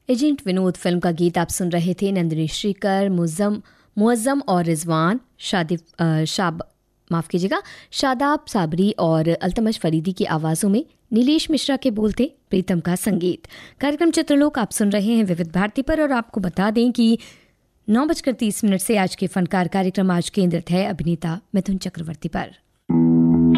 Agent Vinod film का गीत आप सुन रहे थे। नंदिनी श्रीकर, मुअज्जम और रिजवान, शादाब साबरी और अल्तमश फरीदी की आवाज़ों में नीलेश मिश्रा के बोल थे, प्रीतम का संगीत। कार्यक्रम चित्रलोक आप सुन रहे हैं विविध भारती पर। और आपको बता दें कि 9:30 से आज के फनकार कार्यक्रम आज केंद्रित है अभिनेता मिथुन चक्रवर्ती पर।